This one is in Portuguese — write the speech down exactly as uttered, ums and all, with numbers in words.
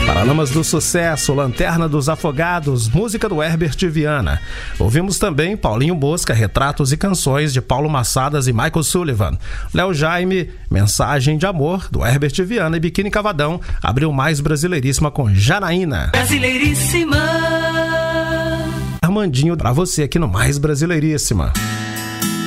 Paralamas do Sucesso, Lanterna dos Afogados, música do Herbert Viana. Ouvimos também Paulinho Mosca, Retratos e Canções, de Paulo Massadas e Michael Sullivan. Léo Jaime, Mensagem de Amor, do Herbert Viana, e Biquíni Cavadão abriu Mais Brasileiríssima com Janaína. Brasileiríssima. Armandinho, pra você aqui no Mais Brasileiríssima.